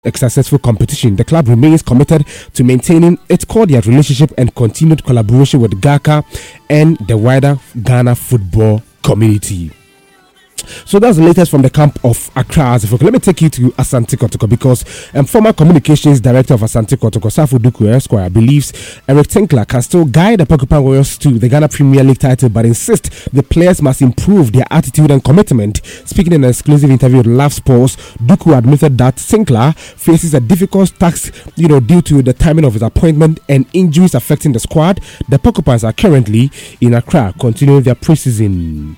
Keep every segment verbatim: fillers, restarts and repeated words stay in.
a successful competition. The club remains committed to maintaining its cordial relationship and continued collaboration with G A C A and the wider Ghana football community. So that's the latest from the camp of Accra. Let me take you to Asante Kotoko because um, former communications director of Asante Kotoko, Safo Duku Esquire, believes Eric Tinkler can still guide the Porcupine Warriors to the Ghana Premier League title, but insists the players must improve their attitude and commitment. Speaking in an exclusive interview with Love Sports, Duku admitted that Tinkler faces a difficult task, you know, due to the timing of his appointment and injuries affecting the squad. The Porcupines are currently in Accra, continuing their preseason.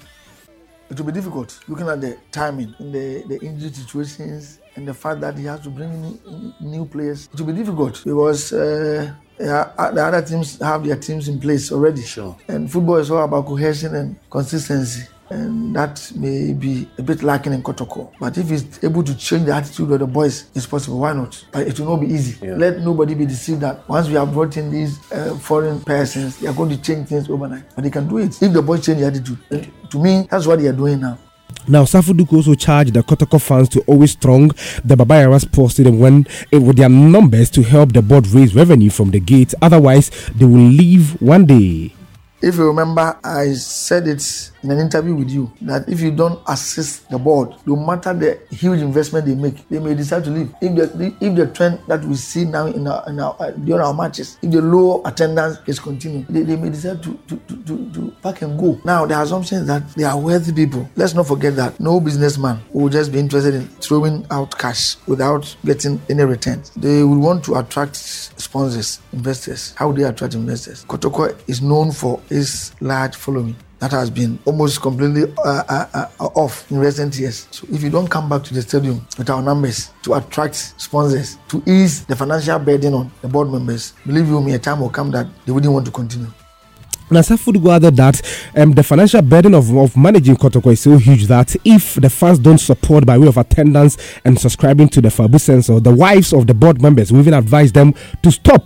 It will be difficult looking at the timing, the, the injury situations, and the fact that he has to bring in new players. It will be difficult because uh, the other teams have their teams in place already. Sure. And football is all about cohesion and consistency. And that may be a bit lacking in Kotoko. But if he's able to change the attitude of the boys, it's possible. Why not? But it will not be easy. Yeah. Let nobody be deceived that once we have brought in these uh, foreign persons, they are going to change things overnight. But they can do it if the boys change the attitude. Okay. To me, that's what they are doing now. Now, Safo Duku also charged the Kotoko fans to always strong the Baba Yara Sports Stadium when it, with their numbers to help the board raise revenue from the gate. Otherwise, they will leave one day. If you remember, I said it in an interview with you that if you don't assist the board, no matter the huge investment they make, they may decide to leave. If the if the trend that we see now in our, in our uh, during our matches, if the low attendance is continuing, they, they may decide to to, to, to to pack and go. Now the assumption is that they are wealthy people. Let's not forget that no businessman will just be interested in throwing out cash without getting any returns. They will want to attract sponsors, investors. How do they attract investors? Kotoko is known for its large following that has been almost completely uh, uh, uh, off in recent years. So if you don't come back to the stadium with our numbers to attract sponsors, to ease the financial burden on the board members, believe you me, a time will come that they wouldn't want to continue. Now, Safo Duku added that um, the financial burden of, of managing Kotoko is so huge that if the fans don't support by way of attendance and subscribing to the Fabu Sensor, the wives of the board members will even advise them to stop.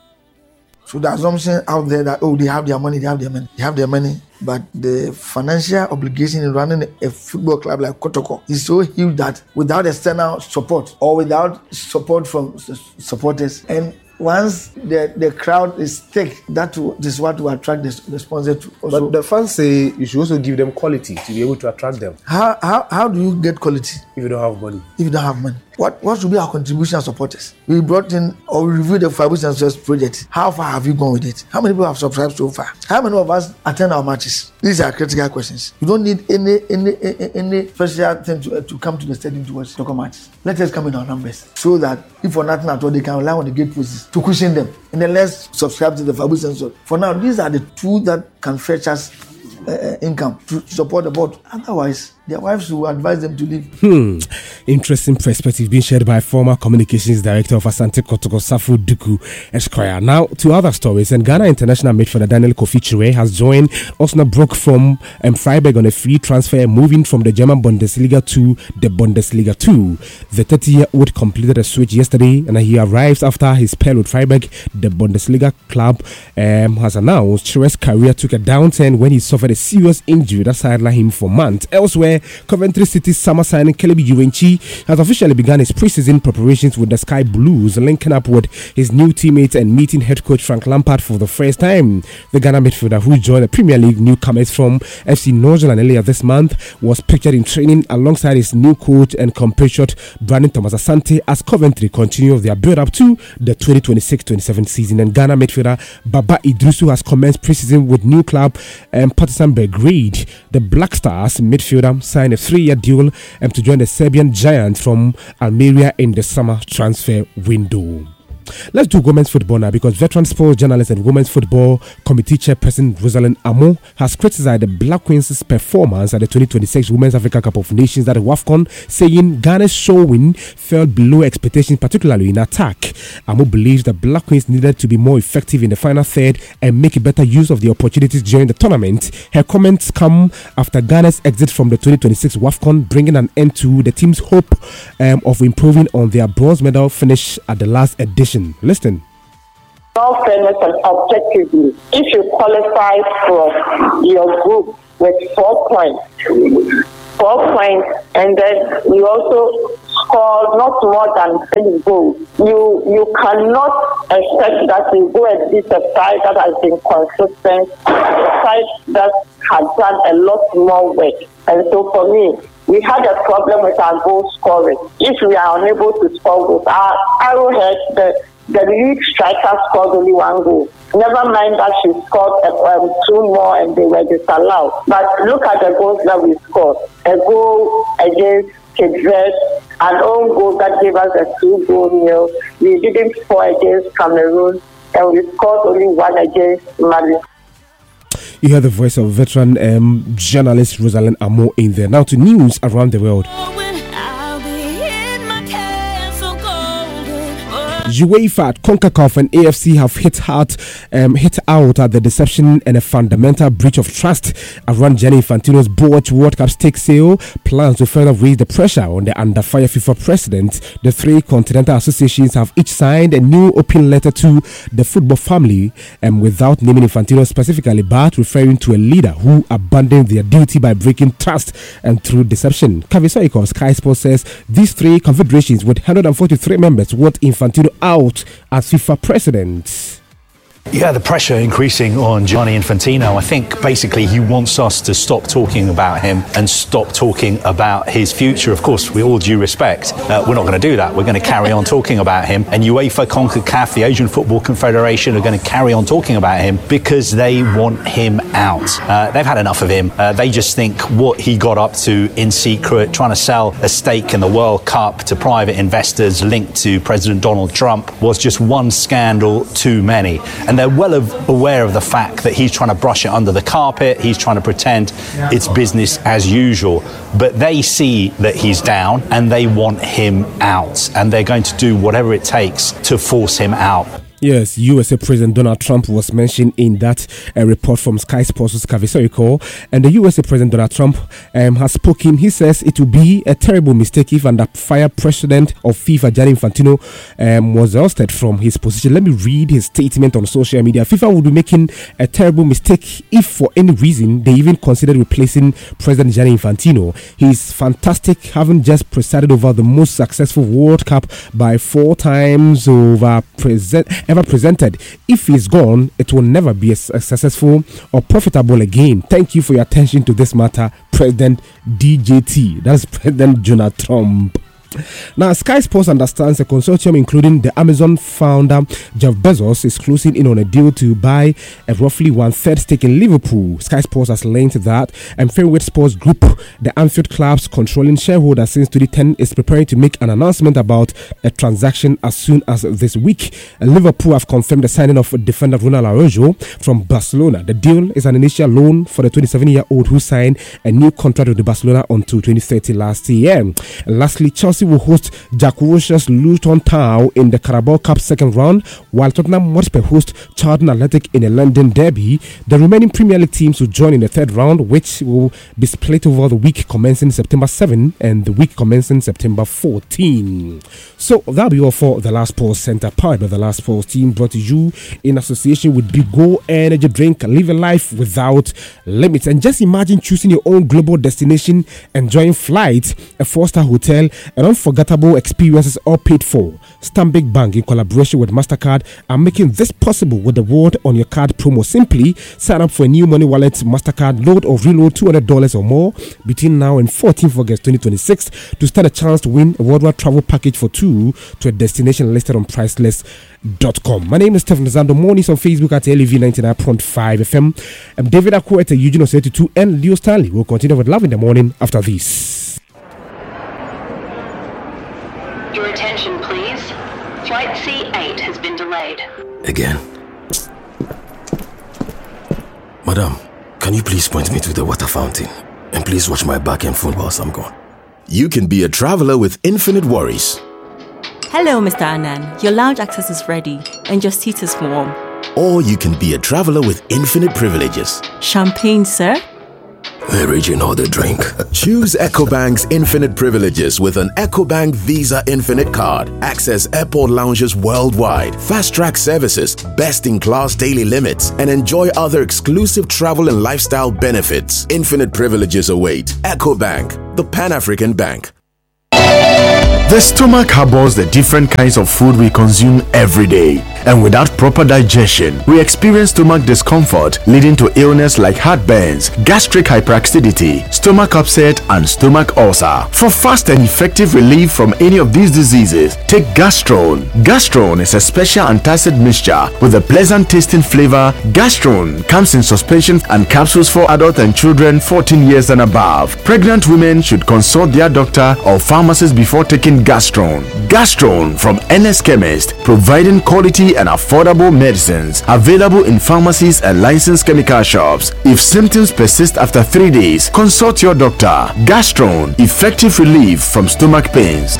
So the assumption out there that, oh, they have their money, they have their money, they have their money. But the financial obligation in running a football club like Kotoko is so huge that without external support or without support from supporters, and once the, the crowd is thick, that will, this is what will attract the, the sponsor to also. But the fans say you should also give them quality to be able to attract them. How how how do you get quality? If you don't have money. If you don't have money. What what should be our contribution as supporters? We brought in or we reviewed the Fabu Sensors project. How far have you gone with it? How many people have subscribed so far? How many of us attend our matches? These are critical questions. You don't need any any any, any special thing to, uh, to come to the stadium to watch local matches. Let us come in our numbers so that if for nothing at all, they can rely on the gate posts to cushion them. And then let's subscribe to the Fabu Sensor. For now, these are the two that can fetch us uh, income to support the board. Otherwise, their wives will advise them to leave. Hmm. Interesting perspective being shared by former communications director of Asante Kotoko, Safo Duku Esquire. Now to other stories. And Ghana international midfielder Daniel Kofi Chiré has joined Osnabrück from um, Freiburg on a free transfer, moving from the German Bundesliga to the Bundesliga two. The thirty-year-old completed a switch yesterday, and he arrives after his spell with Freiburg. The Bundesliga club um, has announced Chiré's career took a downturn when he suffered a serious injury that sidelined him for months. Elsewhere, Coventry City's summer signing Kelebi Juwenchi has officially begun his preseason preparations with the Sky Blues, linking up with his new teammates and meeting head coach Frank Lampard for the first time. The Ghana midfielder, who joined the Premier League newcomers from F C Northern earlier this month, was pictured in training alongside his new coach and compatriot Brandon Thomas Asante as Coventry continue their build-up to the twenty twenty-six twenty-seven season. And Ghana midfielder Baba Idrisu has commenced preseason with new club um, Partizan Belgrade. The Black Stars midfielder signed a three-year deal um, to join the Serbian giant from Almeria in the summer transfer window. Let's do women's football now, because veteran sports journalist and women's football committee chairperson Rosalind Amo has criticized the Black Queens' performance at the twenty twenty-six Women's Africa Cup of Nations at the WAFCON, saying Ghana's showing fell below expectations, particularly in attack. Amo believes the Black Queens needed to be more effective in the final third and make better use of the opportunities during the tournament. Her comments come after Ghana's exit from the twenty twenty-six WAFCON, bringing an end to the team's hope um, of improving on their bronze medal finish at the last edition. Listen. All fairness and objectively, if you qualify from your group with four points, four points, and then we also scored not more than ten goals. You you cannot expect that you go and beat a side that has been consistent, a side that has done a lot more work. And so for me, we had a problem with our goal scoring. If we are unable to score goals, our Arrowhead, the, the lead striker scored only one goal. Never mind that she scored um, two more and they were disallowed. But look at the goals that we scored. A goal against Cape Verde, an own goal that gave us a two-goal nil. We didn't score against Cameroon, and we scored only one against Mali. You hear the voice of veteran um, journalist Rosalind Amo in there. Now to news around the world. UEFA, CONCACAF and A F C have hit hard, um, hit out at the deception and a fundamental breach of trust around Gianni Infantino's Board World Cup stake sale plans to further raise the pressure on the under-fire FIFA president. The three continental associations have each signed a new open letter to the football family, and um, without naming Infantino specifically, but referring to a leader who abandoned their duty by breaking trust and through deception. Kavisoiko of Sky Sports says these three confederations with one hundred forty-three members want Infantino out as FIFA president. Yeah, the pressure increasing on Gianni Infantino. I think basically he wants us to stop talking about him and stop talking about his future. Of course, with all due respect, uh, we're not going to do that. We're going to carry on talking about him. And UEFA, CONCACAF, the Asian Football Confederation are going to carry on talking about him because they want him out. Uh, they've had enough of him. Uh, they just think what he got up to in secret, trying to sell a stake in the World Cup to private investors linked to President Donald Trump, was just one scandal too many. And they're well aware of the fact that he's trying to brush it under the carpet. He's trying to pretend it's business as usual. But they see that he's down and they want him out. And they're going to do whatever it takes to force him out. Yes, U S A President Donald Trump was mentioned in that uh, report from Sky Sports' Kavisoiko, and the U S A President Donald Trump um, has spoken. He says it would be a terrible mistake if under fire president of FIFA Gianni Infantino um, was ousted from his position. Let me read his statement on social media. FIFA would be making a terrible mistake if for any reason they even considered replacing President Gianni Infantino. He's fantastic, having just presided over the most successful World Cup by four times over present ever presented. If he's gone, it will never be as successful or profitable again. Thank you for your attention to this matter, President D J T. That's President Donald Trump. Now, Sky Sports understands a consortium including the Amazon founder Jeff Bezos is closing in on a deal to buy a roughly one-third stake in Liverpool. Sky Sports has linked that, and Fairway Sports Group, the Anfield club's controlling shareholder since twenty ten, is preparing to make an announcement about a transaction as soon as this week. Liverpool have confirmed the signing of defender Ronald Araujo from Barcelona. The deal is an initial loan for the twenty-seven-year-old who signed a new contract with Barcelona until twenty thirty last year. And lastly, Chelsea will host Jack Wilshere's Luton Town in the Carabao Cup second round, while Tottenham Hotspur host Charlton Athletic in a London derby. The remaining Premier League teams will join in the third round, which will be split over the week commencing September seventh and the week commencing September fourteenth. So that'll be all for the Last Pause Center, part of the Last Pause team, brought to you in association with Big Go Energy Drink. Live a life without limits. And just imagine choosing your own global destination, enjoying flights, a four-star hotel, and unforgettable experiences all paid for. Stanbic Bank, in collaboration with MasterCard, are making this possible with the World on Your Card promo. Simply sign up for a new money wallet, MasterCard, load or reload two hundred dollars or more between now and fourteenth of August twenty twenty-six to stand a chance to win a worldwide travel package for two to a destination listed on priceless dot com. My name is Stephen Zando. Mornings on Facebook at L E V ninety-nine point five F M. I'm David Akwo at Eugene Osetutu and Leo Stanley. We'll continue with Love in the Morning after this. Your attention, please. Flight C eight has been delayed. Again. Madam, can you please point me to the water fountain? And please watch my back and phone whilst I'm gone. You can be a traveler with infinite worries. Hello, Mister Anand. Your lounge access is ready and your seat is warm. Or you can be a traveler with infinite privileges. Champagne, sir? Original the drink. Choose EcoBank's infinite privileges with an EcoBank Visa Infinite card. Access airport lounges worldwide, fast-track services, best-in-class daily limits, and enjoy other exclusive travel and lifestyle benefits. Infinite privileges await. EcoBank, the Pan-African Bank. The stomach harbors the different kinds of food we consume every day, and without proper digestion, we experience stomach discomfort leading to illness like heartburns, gastric hyperacidity, stomach upset, and stomach ulcer. For fast and effective relief from any of these diseases, take Gastrone. Gastrone is a special antacid mixture with a pleasant tasting flavor. Gastrone comes in suspension and capsules for adults and children fourteen years and above. Pregnant women should consult their doctor or pharmacist before taking Gastrone. Gastrone from N S Chemist, providing quality and affordable medicines available in pharmacies and licensed chemical shops. If symptoms persist after three days, consult your doctor. Gastrone, effective relief from stomach pains.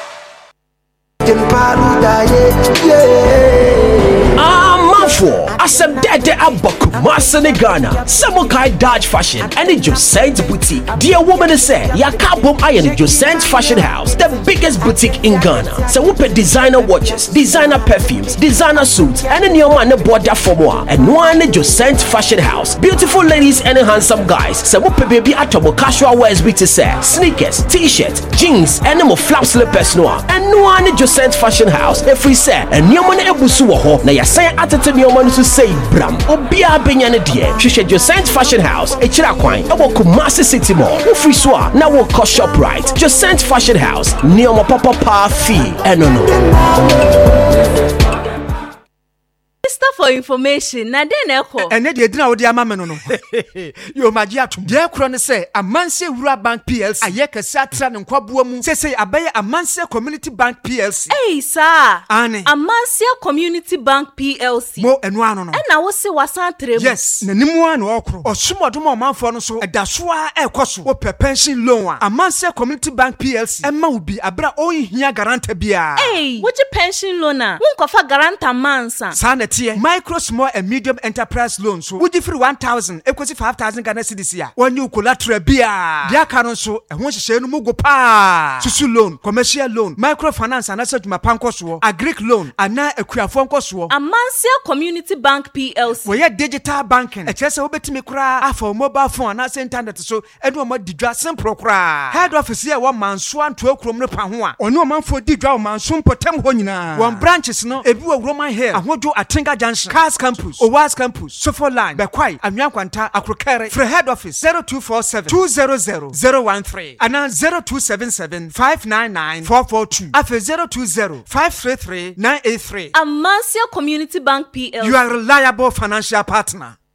For asem dede abaku masene Ghana Samukai Dodge Fashion and the Josent Boutique. Dear woman say ya kabom aye the Josent Fashion House, the biggest boutique in Ghana. So we pay designer watches, designer perfumes, designer suits, and a new man border for more. And one Josent Fashion House, beautiful ladies and handsome guys. So we pay baby atomo casual wears we to say sneakers, t-shirts, jeans, and more flap slippers noir. And one Josent Fashion House. If we say and new man ebusu ho na ya say atete new man to say bram obia benya ne de hwehwe Josent Fashion House echira kwan ebo Kumasi City Mall ofri so a na wo ko shop right Josent Fashion House near mo papa pa fee enono. For information, na den eko. Ene de edina wo de ama me no no. Yo magia atum. De ekro ne say Amanse Wura Bank P L C. Ayeka satra ne nkwaboa mu. Se say abaye Amanse Community Bank P L C. Hey sir. Ane. Amanse Community Bank P L C. Mo enu ano no. Ena wo se wasantre mu. Yes, na nimu ano okro. Osumodom omanfo no so edaso a ekoso. Wo pe pension loan a. Amanse Community Bank P L C. Emma wo bi abra ohia garanta bia. Hey, wo je pension loan a. Wo nkofa garanta mansa. Sa na tie. Micro, small, and medium enterprise loans. So, would you free one thousand, equals five thousand Ghana cedis here? When you collateral beer, their canon so, and once you say no mugo pa, Susu loan, commercial loan, microfinance, and answer to my panko, a Greek loan, and now a queer phone cost. Amanse Community Bank P L C. We are digital banking. A chess over to me cry for mobile phone, and I send internet so, and one more didra simple cry. Head office here, one man swan to a chrome panua, or no man for didra man soon potem honina. One branches no, a blue Roman hair, and what do a tinga junction. Cars Campus, Owas Campus, Sofo Line, Bekwai, Anyankwanta, Akrokere, for head office zero two four seven, two zero zero, zero one three, and now zero two seven seven, five nine nine, four four two, after zero two zero, five three three, nine eight three. Amanse Community Bank P L C. You are a reliable financial partner.